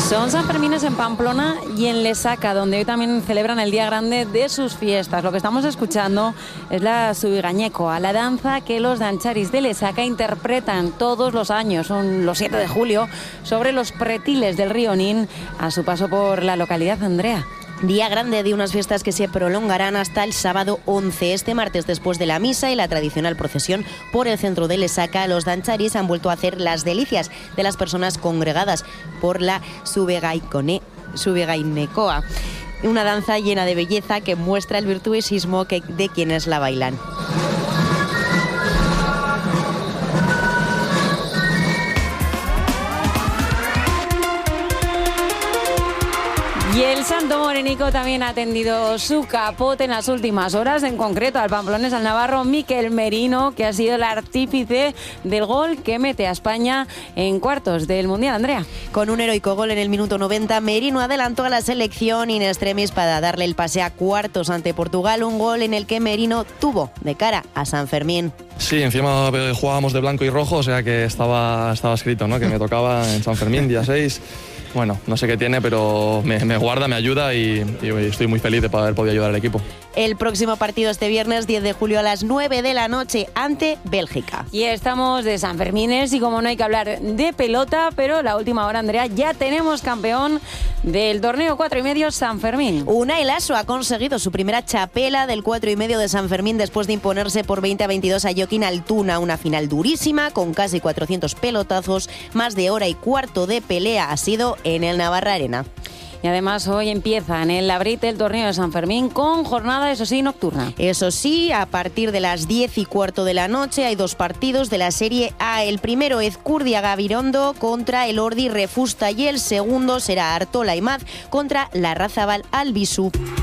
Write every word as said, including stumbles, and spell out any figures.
Son Sanfermines en Pamplona y en Lesaca, donde hoy también celebran el día grande de sus fiestas. Lo que estamos escuchando es la Zubigañecoa, la danza que los dancharis de Lesaca interpretan todos los años, son los siete de julio, sobre los pretiles del río Nin a su paso por la localidad. Andrea. Día grande de unas fiestas que se prolongarán hasta el sábado once. Este martes, después de la misa y la tradicional procesión por el centro de Lesaca, los dancharis han vuelto a hacer las delicias de las personas congregadas por la Zubigañecoa, una danza llena de belleza que muestra el virtuosismo que, de quienes la bailan. Y el santo morenico también ha tendido su capote en las últimas horas, en concreto al pamplonés, al navarro Miquel Merino, que ha sido el artífice del gol que mete a España en cuartos del Mundial. Andrea. Con un heroico gol en el minuto noventa, Merino adelantó a la selección in extremis para darle el pase a cuartos ante Portugal, un gol en el que Merino tuvo de cara a San Fermín. Sí, encima jugábamos de blanco y rojo, o sea que estaba, estaba escrito, ¿no?, que me tocaba en San Fermín, día seis. Bueno, no sé qué tiene, pero me, me guarda, me ayuda y, y estoy muy feliz de haber podido ayudar al equipo. El próximo partido este viernes diez de julio a las nueve de la noche ante Bélgica. Y estamos de Sanfermines y como no hay que hablar de pelota, pero la última hora, Andrea, ya tenemos campeón del torneo cuatro y medio San Fermín. Unai Lasso ha conseguido su primera chapela del cuatro y medio de San Fermín después de imponerse por veinte a veintidós a Joaquín Altuna, una final durísima con casi cuatrocientos pelotazos, más de hora y cuarto de pelea ha sido en el Navarra Arena. Y además hoy empieza en el Labrite el torneo de San Fermín con jornada, eso sí, nocturna. Eso sí, a partir de las diez y cuarto de la noche hay dos partidos de la Serie A. El primero Ezcurdia Gabirondo contra el Ordi Refusta y el segundo será Artola y Maz contra la Razabal Albisu.